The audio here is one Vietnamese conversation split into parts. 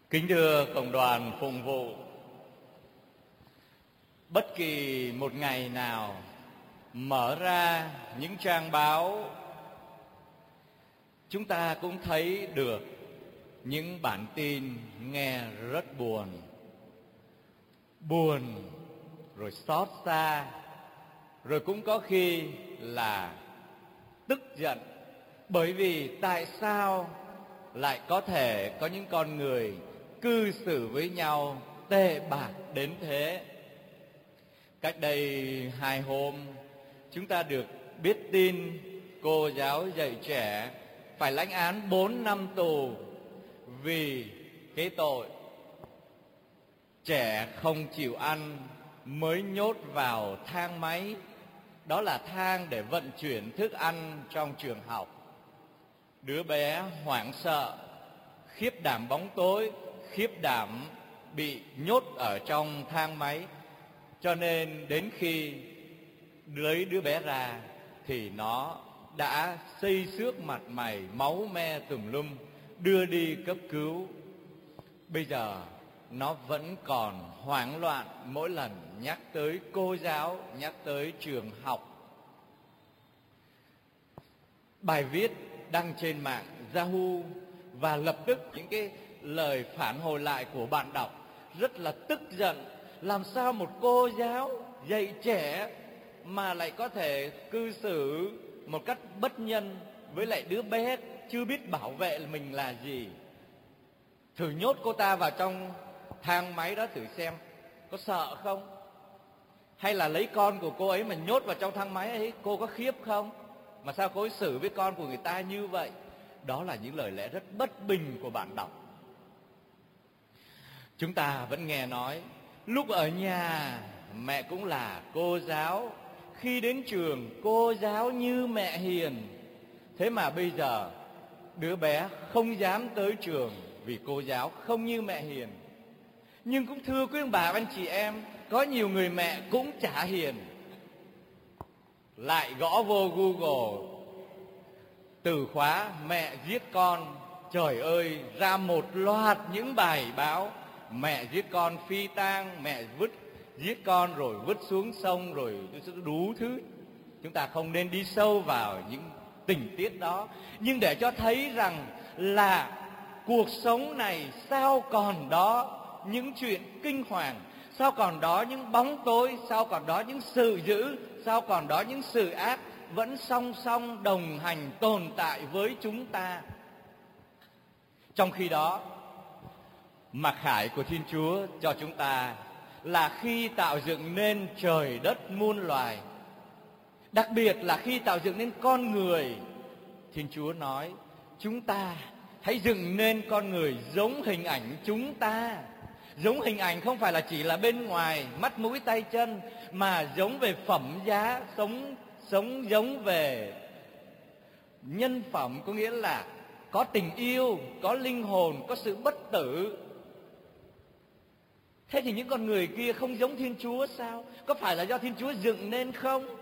Kính thưa cộng đoàn phụng vụ, bất kỳ một ngày nào mở ra những trang báo, chúng ta cũng thấy được những bản tin nghe rất buồn. Buồn, rồi xót xa, rồi cũng có khi là tức giận. Bởi vì tại sao lại có thể có những con người cư xử với nhau tệ bạc đến thế? Cách đây 2 hôm, chúng ta được biết tin cô giáo dạy trẻ phải lãnh án 4 năm tù vì cái tội trẻ không chịu ăn mới nhốt vào thang máy. Đó là thang để vận chuyển thức ăn trong trường học. Đứa bé hoảng sợ, khiếp đảm bóng tối, khiếp đảm bị nhốt ở trong thang máy. Cho nên đến khi lấy đứa bé ra thì nó đã xây xước mặt mày, máu me tùm lum, đưa đi cấp cứu. Bây giờ nó vẫn còn hoảng loạn mỗi lần nhắc tới cô giáo, nhắc tới trường học. Bài viết đăng trên mạng Yahoo và lập tức những cái lời phản hồi lại của bạn đọc rất là tức giận. Làm sao một cô giáo dạy trẻ mà lại có thể cư xử một cách bất nhân với lại đứa bé chưa biết bảo vệ mình là gì? Thử nhốt cô ta vào trong thang máy đó thử xem, có sợ không? Hay là lấy con của cô ấy mà nhốt vào trong thang máy ấy, cô có khiếp không? Mà sao cô ấy xử với con của người ta như vậy? Đó là những lời lẽ rất bất bình của bạn đọc. Chúng ta vẫn nghe nói, lúc ở nhà mẹ cũng là cô giáo, khi đến trường cô giáo như mẹ hiền. Thế mà bây giờ đứa bé không dám tới trường vì cô giáo không như mẹ hiền. Nhưng cũng thưa quý ông bà anh chị em, có nhiều người mẹ cũng chả hiền. Lại gõ vô Google từ khóa mẹ giết con, trời ơi, ra một loạt những bài báo. Mẹ giết con phi tang, mẹ giết con rồi vứt xuống sông, rồi đủ thứ. Chúng ta không nên đi sâu vào những tình tiết đó, nhưng để cho thấy rằng là cuộc sống này sao còn đó những chuyện kinh hoàng, sao còn đó những bóng tối, sao còn đó những sự dữ, sao còn đó những sự ác vẫn song song đồng hành tồn tại với chúng ta. Trong khi đó, mặc khải của Thiên Chúa cho chúng ta là khi tạo dựng nên trời đất muôn loài, đặc biệt là khi tạo dựng nên con người, Thiên Chúa nói chúng ta hãy dựng nên con người giống hình ảnh chúng ta. Giống hình ảnh không phải là chỉ là bên ngoài, mắt mũi tay chân, mà giống về phẩm giá, sống giống về nhân phẩm, có nghĩa là có tình yêu, có linh hồn, có sự bất tử. Thế thì những con người kia không giống Thiên Chúa sao? Có phải là do Thiên Chúa dựng nên không?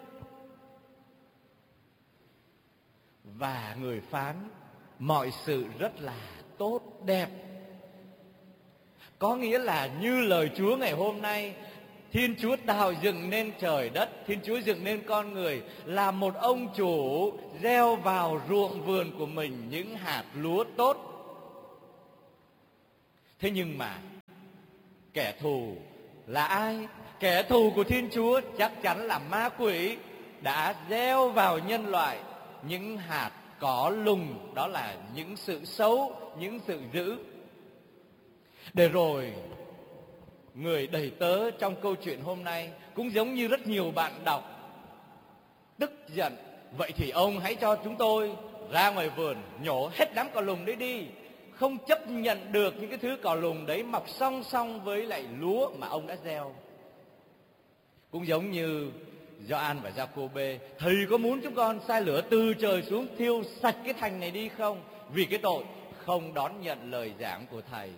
Và người phán mọi sự rất là tốt đẹp. Có nghĩa là như lời Chúa ngày hôm nay, Thiên Chúa tạo dựng nên trời đất, Thiên Chúa dựng nên con người là một ông chủ gieo vào ruộng vườn của mình những hạt lúa tốt. Thế nhưng mà kẻ thù là ai? Kẻ thù của Thiên Chúa chắc chắn là ma quỷ đã gieo vào nhân loại những hạt cỏ lùng, đó là những sự xấu, những sự dữ. Để rồi người đầy tớ trong câu chuyện hôm nay cũng giống như rất nhiều bạn đọc, tức giận. Vậy thì ông hãy cho chúng tôi ra ngoài vườn nhổ hết đám cỏ lùng đấy đi. Không chấp nhận được những cái thứ cỏ lùng đấy mọc song song với lại lúa mà ông đã gieo. Cũng giống như Gioan và Giacôbê, thầy có muốn chúng con sai lửa từ trời xuống thiêu sạch cái thành này đi không? Vì cái tội không đón nhận lời giảng của thầy.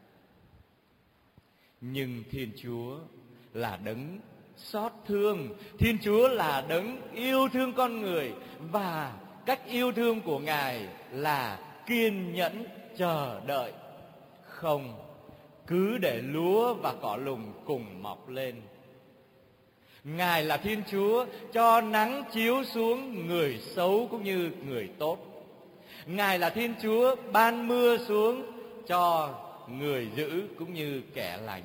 Nhưng Thiên Chúa là đấng xót thương, Thiên Chúa là đấng yêu thương con người, và cách yêu thương của Ngài là kiên nhẫn chờ đợi, không cứ để lúa và cỏ lùng cùng mọc lên. Ngài là Thiên Chúa cho nắng chiếu xuống người xấu cũng như người tốt. Ngài là Thiên Chúa ban mưa xuống cho người dữ cũng như kẻ lành.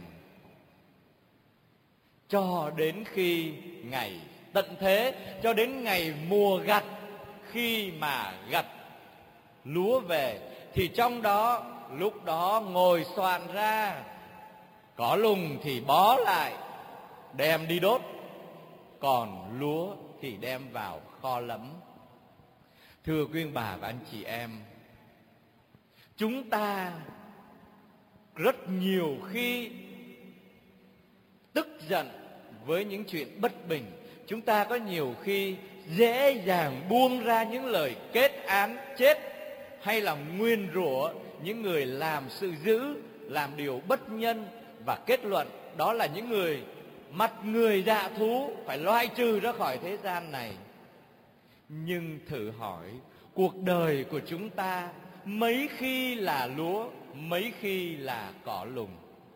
Cho đến khi ngày tận thế, cho đến ngày mùa gặt, khi mà gặt lúa về, thì trong đó lúc đó ngồi soạn ra, cỏ lùng thì bó lại đem đi đốt, còn lúa thì đem vào kho lẫm. Thưa quý ông bà và anh chị em, chúng ta rất nhiều khi tức giận với những chuyện bất bình. Chúng ta có nhiều khi dễ dàng buông ra những lời kết án chết, hay là nguyền rủa những người làm sự dữ, làm điều bất nhân, và kết luận đó là những người mặt người dạ thú, phải loại trừ ra khỏi thế gian này. Nhưng thử hỏi, cuộc đời của chúng ta mấy khi là lúa, mấy khi là cỏ lùng?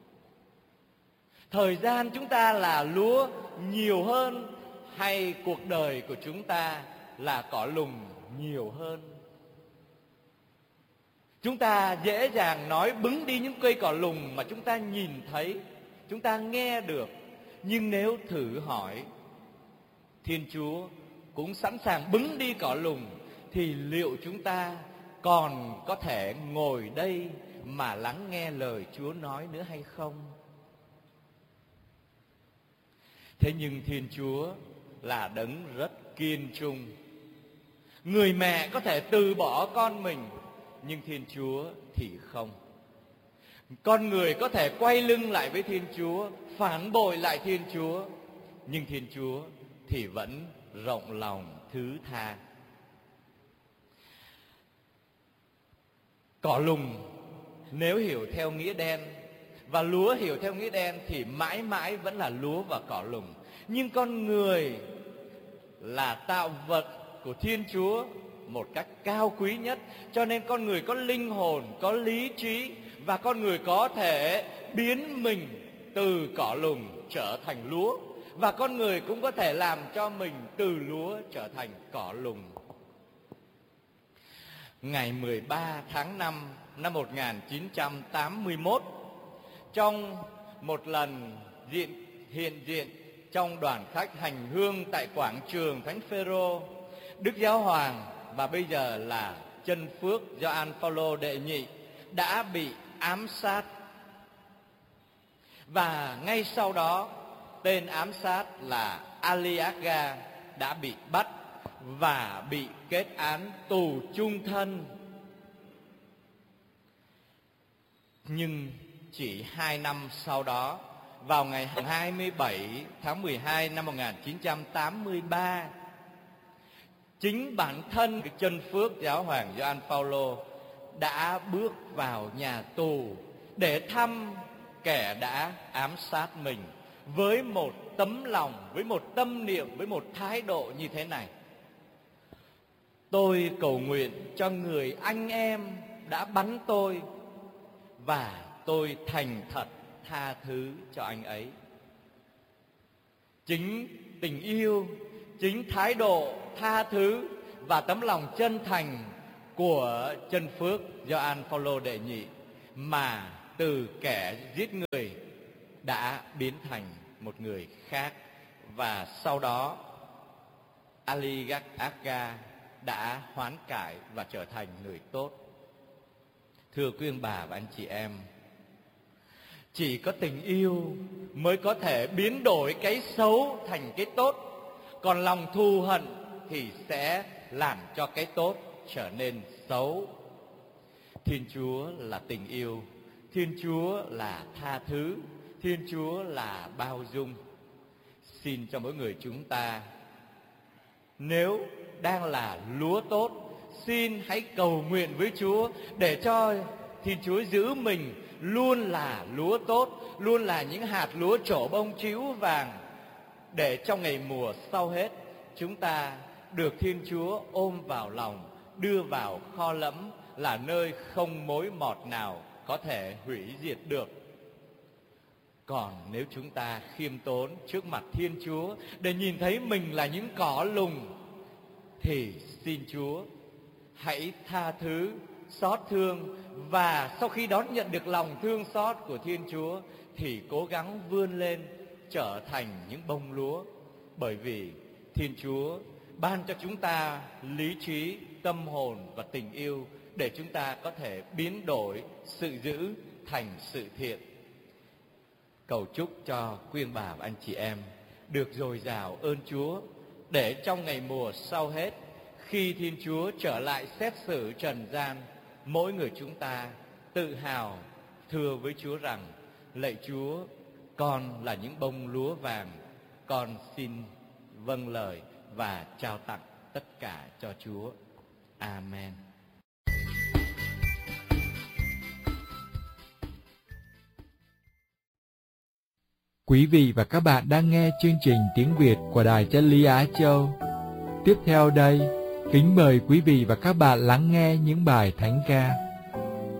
Thời gian chúng ta là lúa nhiều hơn, hay cuộc đời của chúng ta là cỏ lùng nhiều hơn? Chúng ta dễ dàng nói bứng đi những cây cỏ lùng mà chúng ta nhìn thấy, chúng ta nghe được. Nhưng nếu thử hỏi, Thiên Chúa cũng sẵn sàng bứng đi cỏ lùng, thì liệu chúng ta còn có thể ngồi đây mà lắng nghe lời Chúa nói nữa hay không? Thế nhưng Thiên Chúa là đấng rất kiên trung. Người mẹ có thể từ bỏ con mình, nhưng Thiên Chúa thì không. Con người có thể quay lưng lại với Thiên Chúa, phản bội lại Thiên Chúa, nhưng Thiên Chúa thì vẫn rộng lòng thứ tha. Cỏ lùng nếu hiểu theo nghĩa đen và lúa hiểu theo nghĩa đen thì mãi mãi vẫn là lúa và cỏ lùng. Nhưng con người là tạo vật của Thiên Chúa một cách cao quý nhất, cho nên con người có linh hồn, có lý trí, và con người có thể biến mình từ cỏ lùng trở thành lúa, và con người cũng có thể làm cho mình từ lúa trở thành cỏ lùng. Ngày 13 tháng 5 năm 1981, trong một lần hiện diện trong đoàn khách hành hương tại quảng trường Thánh Phêrô, Đức Giáo Hoàng và bây giờ là Chân Phước Gioan Phaolô đệ nhị đã bị ám sát. Và ngay sau đó, tên ám sát là Ali Aga đã bị bắt và bị kết án tù chung thân. Nhưng chỉ 2 năm sau đó, vào ngày 27 tháng 12 năm 1983, chính bản thân Chân Phước Giáo hoàng Gioan Phaolô đã bước vào nhà tù để thăm kẻ đã ám sát mình, với một tấm lòng, với một tâm niệm, với một thái độ như thế này: tôi cầu nguyện cho người anh em đã bắn tôi, và tôi thành thật tha thứ cho anh ấy. Chính tình yêu, chính thái độ tha thứ và tấm lòng chân thành của Chân Phước Gioan Phaolô đệ nhị mà từ kẻ giết người đã biến thành một người khác. Và sau đó Ali Aga đã hoán cải và trở thành người tốt. Thưa quý ông bà và anh chị em, chỉ có tình yêu mới có thể biến đổi cái xấu thành cái tốt, còn lòng thù hận thì sẽ làm cho cái tốt trở nên xấu. Thiên Chúa là tình yêu, Thiên Chúa là tha thứ, Thiên Chúa là bao dung. Xin cho mỗi người chúng ta, nếu đang là lúa tốt, xin hãy cầu nguyện với Chúa để cho Thiên Chúa giữ mình luôn là lúa tốt, luôn là những hạt lúa trổ bông trĩu vàng, để trong ngày mùa sau hết chúng ta được Thiên Chúa ôm vào lòng, đưa vào kho lẫm, là nơi không mối mọt nào có thể hủy diệt được. Còn nếu chúng ta khiêm tốn trước mặt Thiên Chúa để nhìn thấy mình là những cỏ lùng, thì xin Chúa hãy tha thứ, xót thương, và sau khi đón nhận được lòng thương xót của Thiên Chúa thì cố gắng vươn lên trở thành những bông lúa. Bởi vì Thiên Chúa ban cho chúng ta lý trí, tâm hồn và tình yêu để chúng ta có thể biến đổi sự dữ thành sự thiện. Cầu chúc cho quý ông bà và anh chị em được dồi dào ơn Chúa, để trong ngày mùa sau hết, khi Thiên Chúa trở lại xét xử trần gian, mỗi người chúng ta tự hào thưa với Chúa rằng: lạy Chúa, con là những bông lúa vàng, con xin vâng lời và trao tặng tất cả cho Chúa. Amen. Quý vị và các bạn đang nghe chương trình tiếng Việt của Đài Chân Lý Á Châu. Tiếp theo đây, kính mời quý vị và các bạn lắng nghe những bài thánh ca